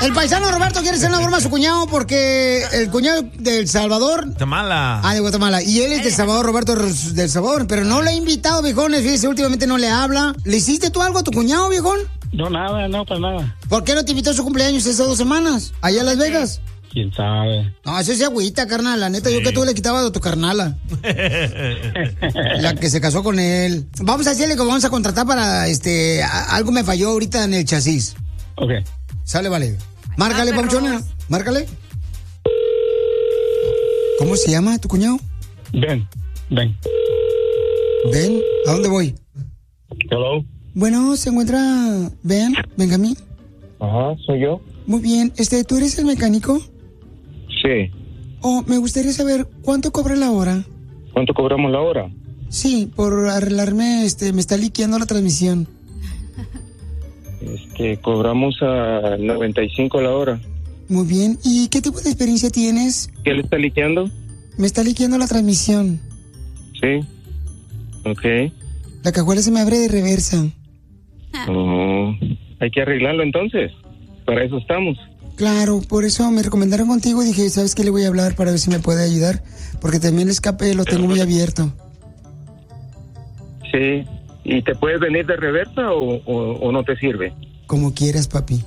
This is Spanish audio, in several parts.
El paisano Roberto quiere hacer una broma a su cuñado porque el cuñado del Salvador... Guatemala. Ah, de Guatemala. Y él es del Salvador, Roberto del Salvador. Pero no le ha invitado, viejones. Fíjese, últimamente no le habla. ¿Le hiciste tú algo a tu cuñado, viejón? No, nada, no, pues nada. ¿Por qué no te invitó a su cumpleaños esas 2 semanas? Allá en Las Vegas. ¿Quién sabe? No, eso es agüita, carnal. La neta, yo que tú le quitabas a tu carnala. La que se casó con él. Vamos a decirle que vamos a contratar para, algo me falló ahorita en el chasis. Ok. Sale, vale. Márcale, Pauchona. Márcale. ¿Cómo se llama tu cuñado? Ben. ¿Ben? ¿A dónde voy? Hello. Bueno, ¿se encuentra Ben? Benjamín. Ajá, soy yo. Muy bien. ¿Tú eres el mecánico? Sí. Oh, me gustaría saber cuánto cobra la hora. ¿Cuánto cobramos la hora? Sí, por arreglarme, me está liqueando la transmisión. Cobramos a 95 la hora. Muy bien. ¿Y qué tipo de experiencia tienes? ¿Qué le está liqueando? Me está liqueando la transmisión. Sí. Ok. La cajuela se me abre de reversa. Oh, hay que arreglarlo entonces. Para eso estamos. Claro, por eso me recomendaron contigo y dije, ¿sabes qué? Le voy a hablar para ver si me puede ayudar. Porque también el escape lo tengo muy abierto. Sí. ¿Y te puedes venir de reversa o no te sirve? Como quieras, papi.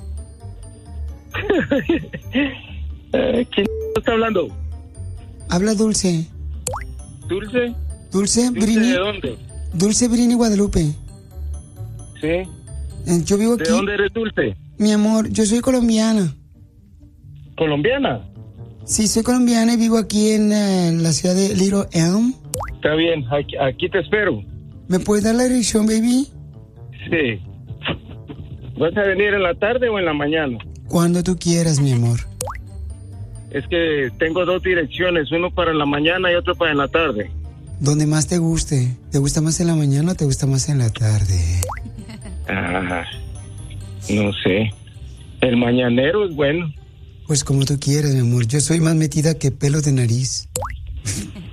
¿Quién está hablando? Habla Dulce. ¿Dulce? ¿Dulce Brini? ¿De dónde? Dulce Brini Guadalupe. Sí. Yo vivo aquí. ¿De dónde eres, Dulce? Mi amor, yo soy colombiana. ¿Colombiana? Sí, soy colombiana y vivo aquí en la ciudad de Little Elm. Está bien, aquí te espero. ¿Me puedes dar la dirección, baby? Sí. ¿Vas a venir en la tarde o en la mañana? Cuando tú quieras, mi amor. Es que tengo 2 direcciones, uno para la mañana y otro para en la tarde. Donde más te guste. ¿Te gusta más en la mañana o te gusta más en la tarde? No sé. El mañanero es bueno. Pues como tú quieras, mi amor. Yo soy más metida que pelos de nariz.